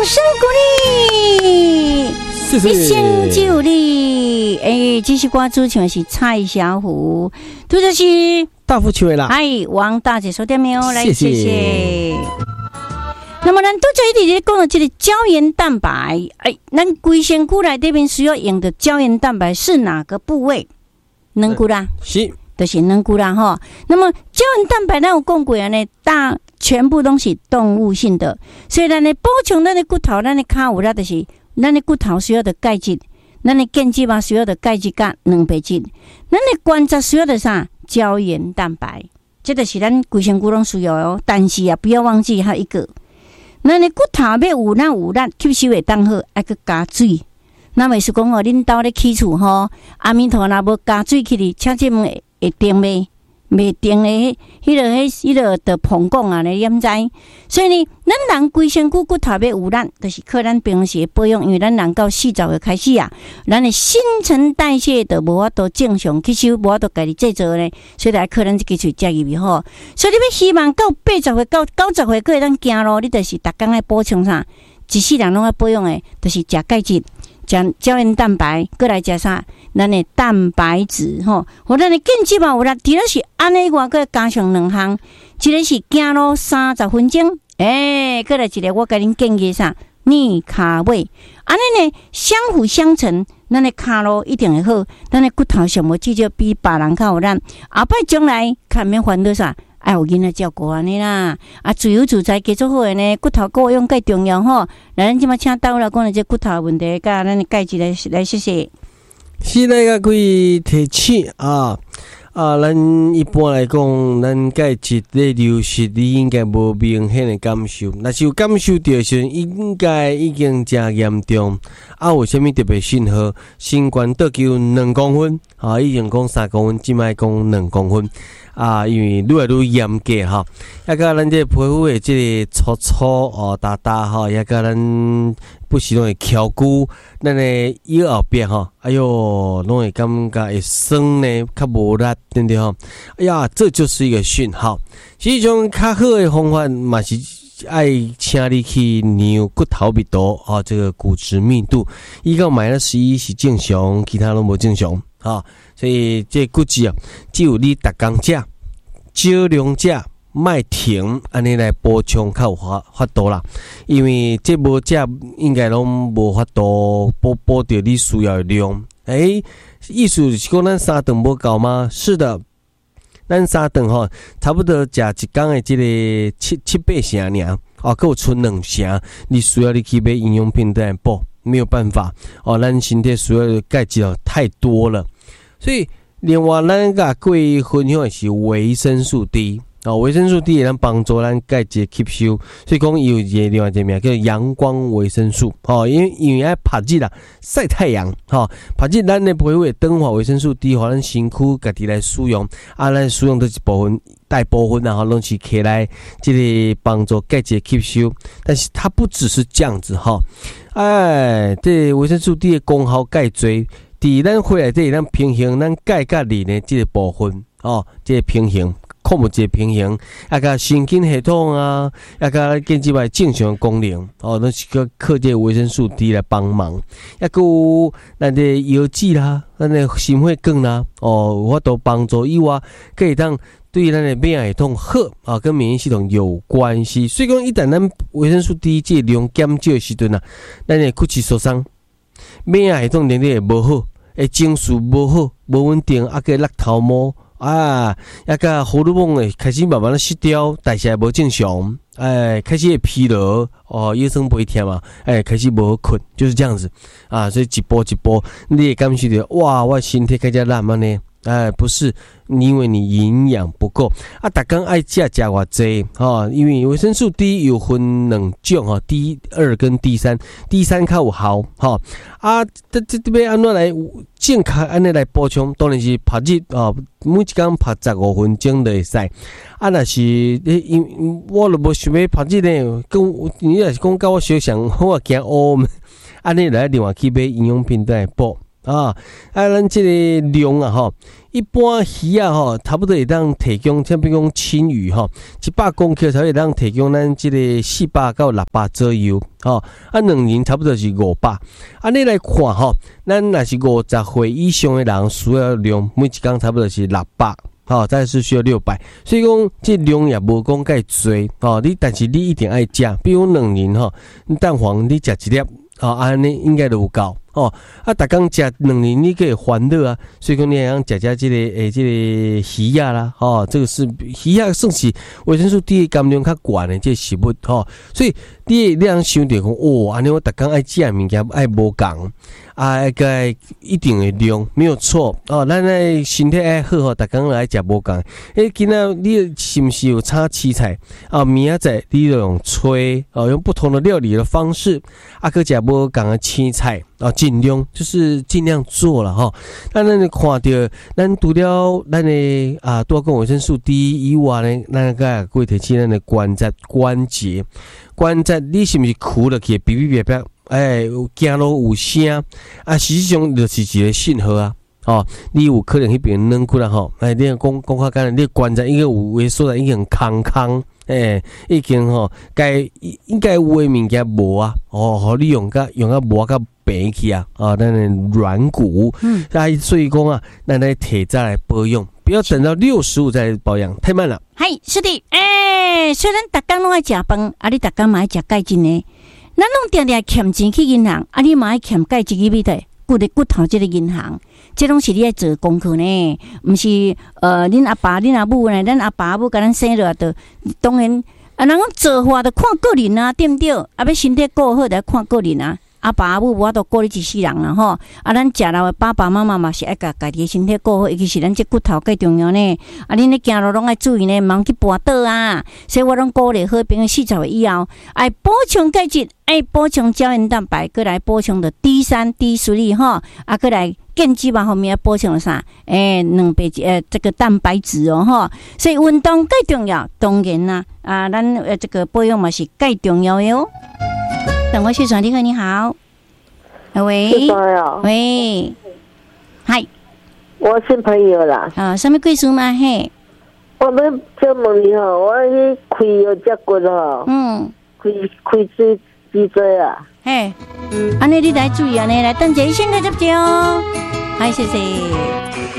声鼓励， 谢谢。 一生只有你。这首歌主唱是蔡小虎，这就是大福球啦。 王大姐收点没有？来， 谢谢。那么，咱都在一直讲的这个胶原蛋白，咱规身躯内底面需要用的胶原蛋白是哪个部位？软骨啦， 是， 就是软骨啦哈。那么胶原蛋白，咱有讲过呢，全部都是动物性的，所以咱的补充咱的骨头，咱的脚有啦，就是咱的骨头需要的钙质，咱的腱肌嘛需要的钙质甲蛋白质，咱的关节需要的啥？胶原蛋白，这就是咱规身躯拢需要哦。但是不要忘记还有一个。咱的骨头要有力吸收会当好，还去加水。那么是讲哦，恁兜咧起厝吼，阿弥陀若无加水起哩，请这问会定未？未定咧，迄个的膨胀啊，你验知？所以呢，咱人规身躯骨头要有力，就是靠咱平时保养，因为咱人到40岁开始啊，咱的新陈代谢就无法度正常吸收，无法度家己制造呢，所以来靠咱这个嘴食入去吼。所以你要希望到80岁、到90岁，个咱行路，你就是逐工爱补充啥？一世人拢爱保养的，就是食钙质。将胶原蛋白，过来加啥？咱的蛋白质吼，或咱的腱肌嘛有啦。除了是安尼外，个加上2项，一个是行路30分钟，过来一个我给恁建议啥？逆卡位，安尼呢相辅相成，咱的骹路一定会好，咱的骨头上无至少比别人较有力。后摆将来看免烦恼啥？爱有囡仔照顾安尼啦，自由自在加足好诶呢，骨头够用介重要吼。来，咱即马请倒来讲的这骨头问题，甲咱的钙质来谢谢。 是那个可以提醒啊，咱一般来讲，咱钙质的流失，你应该无明显的感受。若是有感受到时，应该已经真严重。有啥物特别信号？新冠倒球2公分，以前讲3公分，即摆讲2公分。因为愈来愈严格哈，也甲咱这皮肤的这个粗粗大大哈，也甲咱不时拢会翘骨，咱的腰后边哈，哎哟，拢会感觉会酸呢，较无力，对不对哈？哎呀，这就是一个讯号。其实种较好的方法嘛是爱请你去量骨头密度这个骨质密度，伊到-11是正常，其他拢无正常所以这骨质只有你逐工食，少量食，莫停，安尼来补充较有法度啦。因为这无食应该拢无法度补到你需要的量。意思是讲咱3顿无够吗？是的，咱3顿差不多食一工的这个7-8成尔，还有剩2成，你需要你去买营养品来补，没有办法咱身体需要的钙质太多了。所以，另外咱甲各位分享的是维生素 D 维生素 D 会当帮助咱钙质吸收，所以讲有一个另外一个名叫阳光维生素因为爱晒日啦，晒太阳晒日咱的皮肤会转化维生素 D， 互咱身躯家己来使用咱使用的一部分大部分拢是起来这个帮助钙质吸收，但是它不只是这样子这维生素 D 的功效介多。伫咱血内底，咱平衡咱钙甲磷的这个部分这个平衡，矿物质平衡，甲神经系统甲腱肌外正常功能都是靠这个维生素 D 来帮忙。还有咱的腰子啦，咱的心血管啦，有法度帮助以外，可以当对咱的免疫系统好跟免疫系统有关系。所以讲，一旦咱维生素 D 这个量减少的时阵咱的骨质疏松，免疫系统能力会无好。情绪无好，无稳定，个落头毛个荷尔蒙会开始慢慢的失调，代谢无正常，开始会疲劳，腰酸背痛开始无好困，就是这样子所以一步一步，你会感受到哇，我身体开始烂了呢。不是因为你营养不够逐工爱食偌济因为维生素 D 有分2种D2 跟 D3 较有效这要安怎来正确安尼来补充？当然是晒日每一工晒15分钟就会使若是我就无想要晒日呢，你若是讲甲我相像，我惊乌安尼来另外去买营养品来补啊。咱这个量啊吼，一般鱼啊吼，差不多会当提供，像比如讲青鱼吼，100公克才会当提供咱这个400到600左右，吼。两人差不多是500。你来看吼，咱若是50岁以上的人需要量，每一天差不多是600。再是需要600，所以讲这量也无讲介多但是你一定爱食，比如2人蛋黄你食1粒安尼应该就有够逐工食2年你可以烦恼啊，所以讲你要食这个这个鱼啊啦这个是鱼啊算是维生素 D 的含量较悬的这个食物所以你通想着讲安尼我逐工爱食物件爱无共个一定的量没有错咱的身体爱好逐工来食无共今仔你是不是有炒青菜明仔载你就用炊用不同的料理的方式去食无共的青菜尽量就是尽量做了咱看到咱除了咱的多讲维生素 D 以外呢，咱个会提起咱的关节你是不是苦了去哔哔哔哔走路有声实际上就是一个信号你有可能迄边软骨啦你讲较简单，你关节已经有萎缩了，已经空已经应该有的物件无互你用无较平去咱的软骨所以讲咱的体质来保养，不要等到65再保养，太慢了。 是的，虽然逐工拢爱食饭，你逐工嘛爱食钙质呢，咱拢定定欠钱去银行，你嘛爱欠钙质去买的骨头这个银行，这拢是你爱做功课呢，毋是恁阿爸恁阿母呢，咱阿爸阿母甲咱生落的，当然人讲做法就看个人啊，对不对？要身体顾好，就看个人啊。阿爸阿母无法度顾你一世人啦咱食老的爸爸妈妈嘛是爱家己的身体顾好，尤其是咱这骨头最重要呢。恁咧行路拢爱注意呢，茫去跌倒所以我拢鼓励好朋友40岁以后爱补充钙质，爱补充胶原蛋白，过来补充的 D3 D3过来健肌嘛后面要补充了啥？这个蛋白质所以运动最重要，当然咱这个保养嘛是最重要的哦。等我去转，你好，你好，喂，喂，嗨， 我新朋友啦， 什么贵事吗？ 我们这问你我去开有只骨开脊椎安尼你来注意来等一下，先来接哦，谢谢。